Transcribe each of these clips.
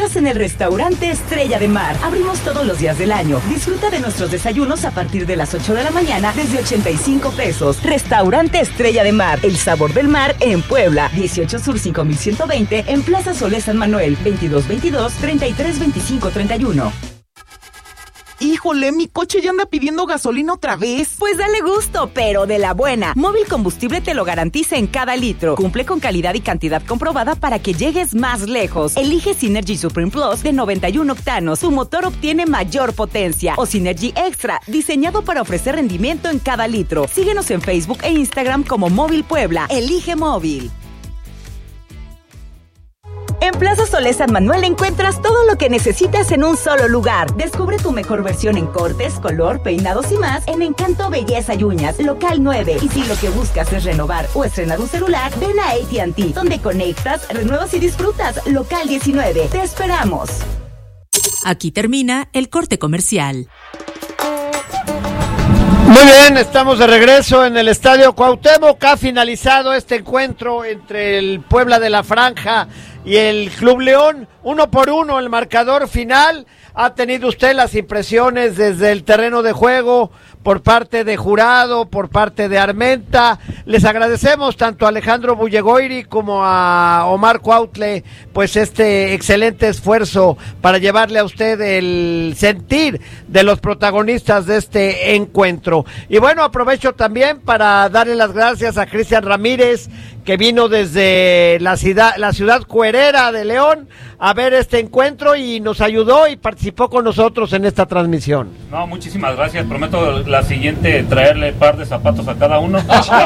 encuentras en el restaurante Estrella de Mar. Abrimos todos los días del año. Disfruta de nuestros desayunos a partir de las 8 de la mañana desde 85 pesos. Restaurante Estrella de Mar, el sabor del mar en Puebla. 18 Sur 5120 en Plaza Solé San Manuel. 2222-332531. Híjole, mi coche ya anda pidiendo gasolina otra vez. Pues dale gusto, pero de la buena. Móvil Combustible te lo garantiza en cada litro. Cumple con calidad y cantidad comprobada para que llegues más lejos. Elige Synergy Supreme Plus de 91 octanos. Tu motor obtiene mayor potencia. O Synergy Extra, diseñado para ofrecer rendimiento en cada litro. Síguenos en Facebook e Instagram como Móvil Puebla. Elige Móvil. En Plaza Solé San Manuel encuentras todo lo que necesitas en un solo lugar. Descubre tu mejor versión en cortes, color, peinados y más en Encanto Belleza y Uñas, local 9. Y si lo que buscas es renovar o estrenar un celular, ven a AT&T, donde conectas, renuevas y disfrutas, local 19. Te esperamos. Aquí termina el corte comercial. Muy bien, estamos de regreso en el Estadio Cuauhtémoc. Ha finalizado este encuentro entre el Puebla de la Franja y el Club León. 1-1 el marcador final. Ha tenido usted las impresiones desde el terreno de juego por parte de Jurado, por parte de Armenta. Les agradecemos tanto a Alejandro Bullegoiri como a Omar Cuautle pues este excelente esfuerzo para llevarle a usted el sentir de los protagonistas de este encuentro. Y bueno, aprovecho también para darle las gracias a Cristian Ramírez, que vino desde la ciudad cuerera de León a ver este encuentro y nos ayudó y participó con nosotros en esta transmisión. No, muchísimas gracias. Prometo la siguiente traerle par de zapatos a cada uno.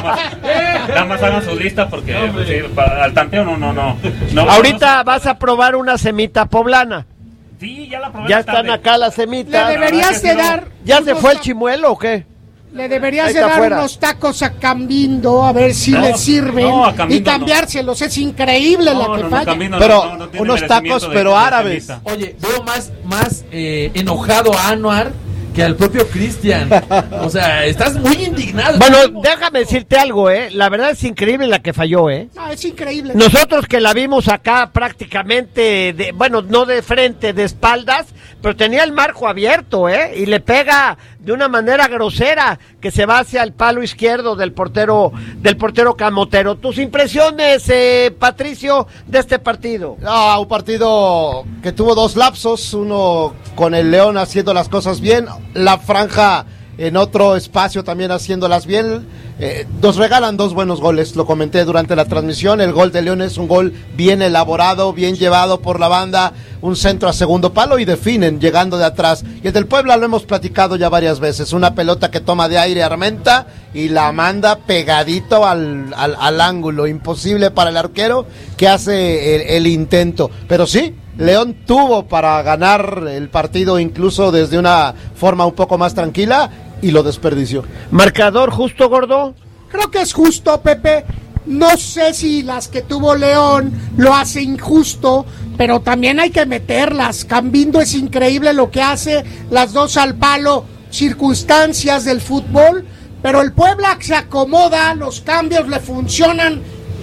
Nada más hagan su lista porque sí, al tanteo no. Ahorita vas a probar una semita poblana. Sí, ya la probé. Ya están acá las semitas. Le deberías de dar. ¿Ya se fue el chimuelo o qué? Le deberías de dar unos tacos a Cambindo, a ver si le sirven, y cambiárselos, es increíble la que falla. Pero unos tacos, pero árabes. Oye, veo más enojado a Anuar que al propio Cristian. O sea, estás muy indignado. Bueno, déjame decirte algo, la verdad es increíble la que falló, No, es increíble. Nosotros que la vimos acá prácticamente, no de frente, de espaldas, pero tenía el marco abierto, y le pega de una manera grosera que se va hacia el palo izquierdo del portero camotero. ¿Tus impresiones, Patricio, de este partido? No, un partido que tuvo dos lapsos, uno con el León haciendo las cosas bien, la Franja en otro espacio también haciéndolas bien. Nos regalan dos buenos goles, lo comenté durante la transmisión. El gol de León es un gol bien elaborado, bien llevado por la banda, un centro a segundo palo y definen llegando de atrás. Y el del Puebla lo hemos platicado ya varias veces, una pelota que toma de aire Armenta y la manda pegadito al ángulo, imposible para el arquero que hace el intento, pero sí, León tuvo para ganar el partido incluso desde una forma un poco más tranquila y lo desperdició. ¿Marcador justo, Gordo? Creo que es justo, Pepe. No sé si las que tuvo León lo hace injusto, pero también hay que meterlas. Cambindo es increíble lo que hace, las dos al palo, circunstancias del fútbol, pero el Puebla se acomoda, los cambios le funcionan.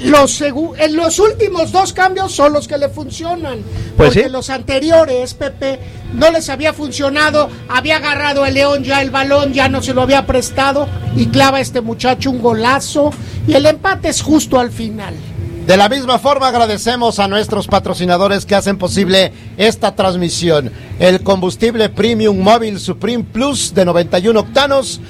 En los últimos dos cambios son los que le funcionan, pues porque sí. Los anteriores, Pepe, no les había funcionado, había agarrado el León ya el balón, ya no se lo había prestado y clava este muchacho un golazo y el empate es justo al final. De la misma forma agradecemos a nuestros patrocinadores que hacen posible esta transmisión. El combustible Premium Móvil Supreme Plus de 91 octanos